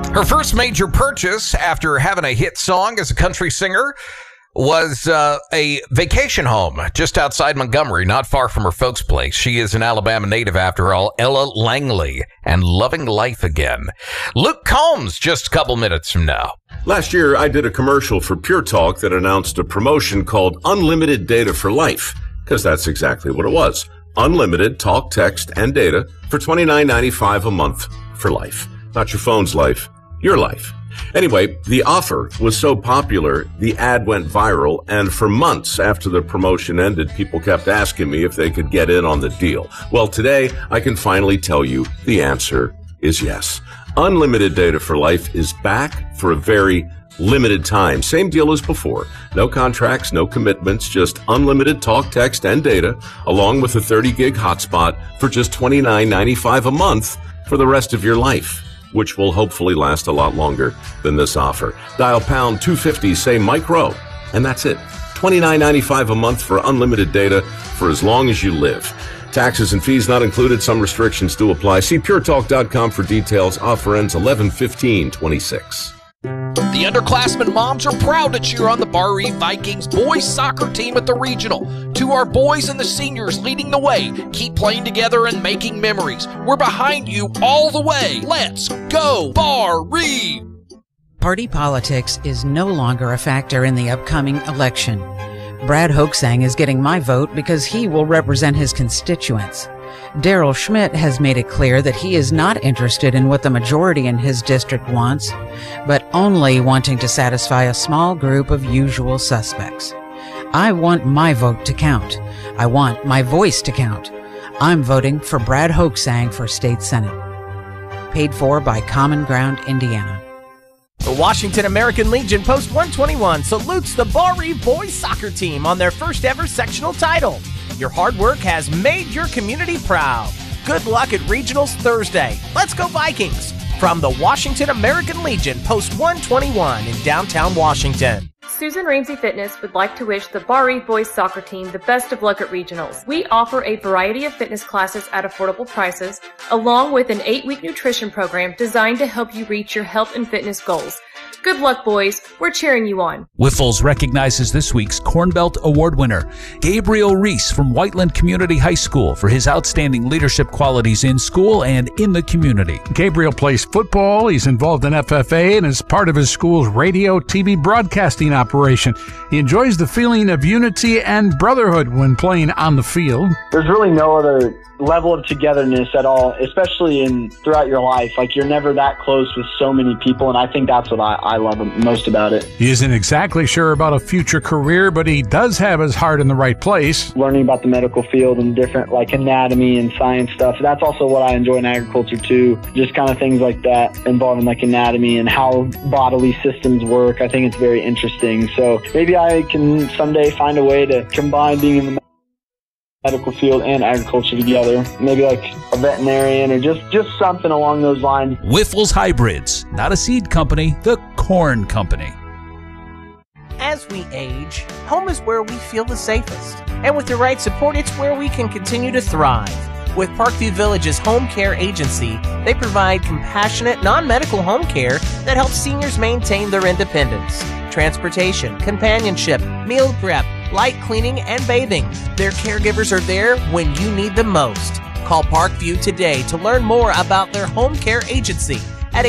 Her first major purchase after having a hit song as a country singer was a vacation home just outside Montgomery, not far from her folks' place. She is an Alabama native, after all, Ella Langley, and loving life again. Luke Combs, just a couple minutes from now. Last year, I did a commercial for Pure Talk that announced a promotion called Unlimited Data for Life, because that's exactly what it was. Unlimited talk, text, and data for $29.95 a month for life. Not your phone's life, your life. Anyway, the offer was so popular, the ad went viral, and for months after the promotion ended, people kept asking me if they could get in on the deal. Well, today, I can finally tell you the answer is yes. Unlimited Data for Life is back for a very limited time. Same deal as before. No contracts, no commitments, just unlimited talk, text, and data, along with a 30-gig hotspot for just $29.95 a month for the rest of your life, which will hopefully last a lot longer than this offer. Dial pound 250, say Mike Rowe, and that's it. $29.95 a month for unlimited data for as long as you live. Taxes and fees not included. Some restrictions do apply. See puretalk.com for details. Offer ends 11/15/26. The underclassmen moms are proud to cheer on the Bar-E Vikings boys soccer team at the regional. To our boys and the seniors leading the way, keep playing together and making memories. We're behind you all the way. Let's go Bar-E! Party politics is no longer a factor in the upcoming election. Brad Hoaxang is getting my vote because he will represent his constituents. Daryl Schmidt has made it clear that he is not interested in what the majority in his district wants, but only wanting to satisfy a small group of usual suspects. I want my vote to count. I want my voice to count. I'm voting for Brad Hoaxang for State Senate. Paid for by Common Ground, Indiana. The Washington American Legion Post 121 salutes the Bar-E boys soccer team on their first ever sectional title. Your hard work has made your community proud. Good luck at Regionals Thursday. Let's go Vikings! From the Washington American Legion Post 121 in downtown Washington. Susan Ramsey Fitness would like to wish the Bar-E boys soccer team the best of luck at regionals. We offer a variety of fitness classes at affordable prices, along with an 8-week nutrition program designed to help you reach your health and fitness goals. Good luck, boys. We're cheering you on. Wiffles recognizes this week's Corn Belt Award winner, Gabriel Reese from Whiteland Community High School, for his outstanding leadership qualities in school and in the community. Gabriel plays football, he's involved in FFA, and is part of his school's radio, TV broadcasting operation. He enjoys the feeling of unity and brotherhood when playing on the field. There's really no other level of togetherness at all, especially throughout your life. Like, you're never that close with so many people, and I think that's what I love most about it. He isn't exactly sure about a future career, but he does have his heart in the right place. Learning about the medical field and different anatomy and science stuff. That's also what I enjoy in agriculture too. Just kind of things like that involving anatomy and how bodily systems work. I think it's very interesting. So maybe I can someday find a way to combine being in the medical field and agriculture together. Maybe like a veterinarian or just something along those lines. Wiffles Hybrids, not a seed company, the corn company. As we age, home is where we feel the safest. And with the right support, it's where we can continue to thrive. With Parkview Village's home care agency, they provide compassionate, non-medical home care that helps seniors maintain their independence. Transportation, companionship, meal prep, light cleaning, and bathing. Their caregivers are there when you need them most. Call Parkview today to learn more about their home care agency at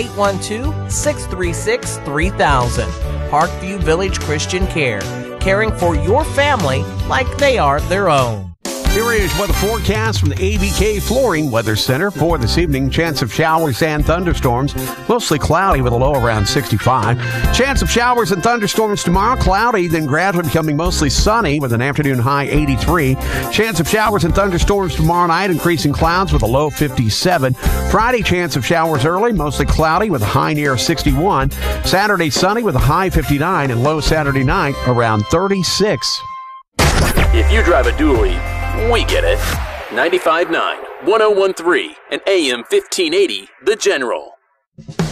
812-636-3000. Parkview Village Christian Care, caring for your family like they are their own. Here is weather forecast from the ABK Flooring Weather Center for this evening. Chance of showers and thunderstorms. Mostly cloudy with a low around 65. Chance of showers and thunderstorms tomorrow. Cloudy, then gradually becoming mostly sunny with an afternoon high 83. Chance of showers and thunderstorms tomorrow night. Increasing clouds with a low 57. Friday, chance of showers early. Mostly cloudy with a high near 61. Saturday, sunny with a high 59 and low Saturday night around 36. If you drive a dually, we get it. 95.9, 101.3, and AM 1580, The General.